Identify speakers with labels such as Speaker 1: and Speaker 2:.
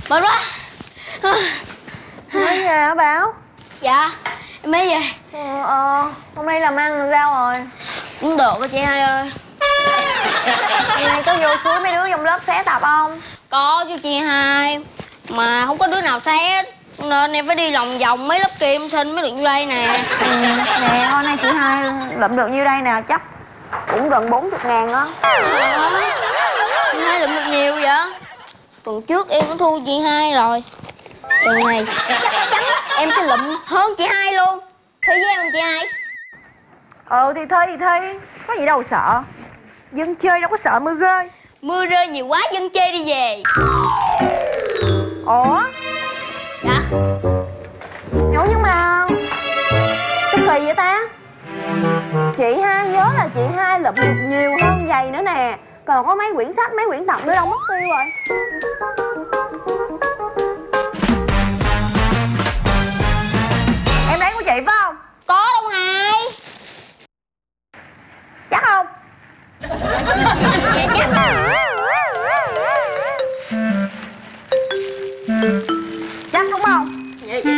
Speaker 1: Mệt quá.
Speaker 2: Mới về hả Bảo?
Speaker 1: Dạ, em mới về.
Speaker 2: Hôm nay làm ăn làm sao rồi?
Speaker 1: Cũng được á chị hai ơi.
Speaker 2: Hôm nay có vô suối mấy đứa trong lớp xé tập không?
Speaker 1: Có chứ chị hai. Mà không có đứa nào xé, nên em phải đi lòng vòng mấy lớp kia em xin mới được vô đây nè.
Speaker 2: Nè, hôm nay chị hai lượm được nhiêu đây nè, chắc cũng gần 40.000 đó.
Speaker 1: Chị hai lượm được nhiều vậy? Tuần trước em cũng thua chị hai rồi. Tuần này chắc chắn em sẽ lụm hơn chị hai luôn. Thi với em không chị hai?
Speaker 2: Thì thi, có gì đâu sợ. Dân chơi đâu có sợ mưa rơi.
Speaker 1: Mưa rơi nhiều quá dân chơi đi về.
Speaker 2: Ủa?
Speaker 1: Dạ.
Speaker 2: Ủa nhưng mà sao kỳ vậy ta? Chị hai nhớ là chị hai lụm được nhiều hơn giày nữa nè. Còn có mấy quyển sách, mấy quyển tập nữa đâu mất tiêu rồi.